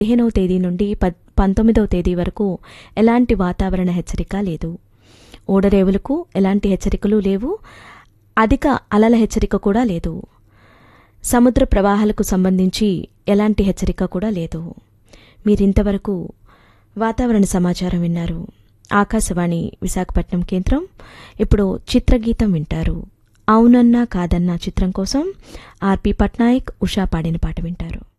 15వ తేదీ నుండి 19వ తేదీ వరకు ఎలాంటి వాతావరణ హెచ్చరిక లేదు. ఓడరేవులకు ఎలాంటి హెచ్చరికలు లేవు. అధిక అలల హెచ్చరిక కూడా లేదు. సముద్ర ప్రవాహాలకు సంబంధించి ఎలాంటి హెచ్చరిక కూడా లేదు. మీరింతవరకు వాతావరణ సమాచారం విన్నారు. ఆకాశవాణి విశాఖపట్నం కేంద్రం. ఇప్పుడు చిత్రగీతం వింటారు. అవునన్నా కాదన్నా చిత్రం కోసం ఆర్పి పట్నాయక్, ఉషా పాడిన పాట వింటారు.